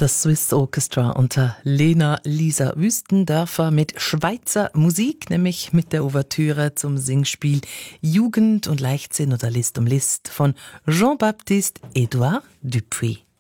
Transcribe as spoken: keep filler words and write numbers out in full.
Das Swiss Orchestra unter Lena Lisa Wüstendörfer mit Schweizer Musik, nämlich mit der Ouvertüre zum Singspiel Jugend und Leichtsinn oder List um List von Jean-Baptiste Edouard Dupuy.